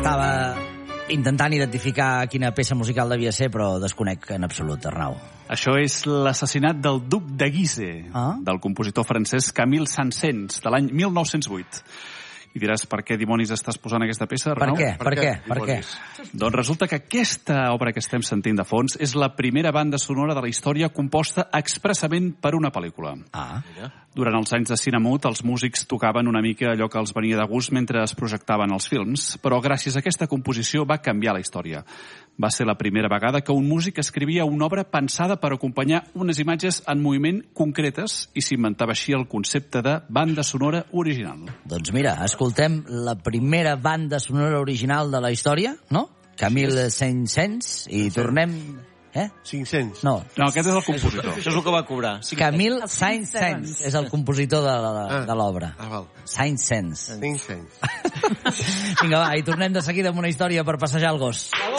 Estava intentant identificar quina peça musical devia ser, però desconec en absolut, Arnau. Això és l'assassinat del duc de Guise, del compositor francès Camille Saint-Saëns, de l'any 1908. I diràs, per què dimonis estàs posant aquesta peça, Arnau? Per què? Doncs resulta que aquesta obra que estem sentint de fons és la primera banda sonora de la història composta expressament per una pel·lícula. Durant els anys de cine mut, els músics tocaven una mica allò que els venia de gust mentre es projectaven els films, però gràcies a aquesta composició va canviar la història. Va ser la primera vegada que un músic escrivia una obra pensada per acompanyar unes imatges en moviment concretes i s'inventava així el concepte de banda sonora original. Doncs mira, escoltem la primera banda sonora original de la història, no? Camille Saint-Saëns, i tornem... 500. No, aquest és el compositor. Això és el que va cobrar. Camille Saint-Saëns és el compositor de l'obra. Val. Saint-Saëns. 500. Vinga, va, i tornem de seguida amb una història per passejar el gos.